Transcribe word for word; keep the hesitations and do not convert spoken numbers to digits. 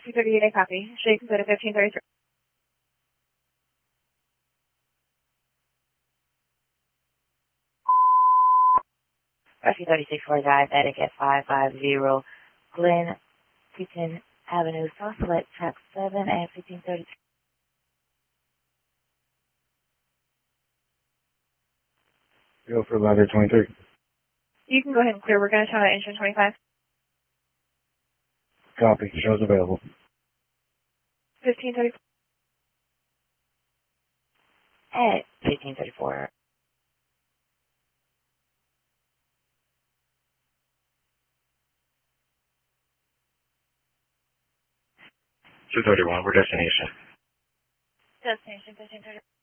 two thirty-eight, I copy. Shake instead of fifteen thirty-three. Rescue thirty-six for diabetic at five five zero Glen Kitchen Avenue, South Select, track seven at fifteen thirty-three. Go for ladder twenty-three. You can go ahead and clear. We're going to try engine twenty-five. Copy. Shows available. fifteen thirty-four. At fifteen thirty-four. two thirty-one, we're destination. Destination fifteen thirty.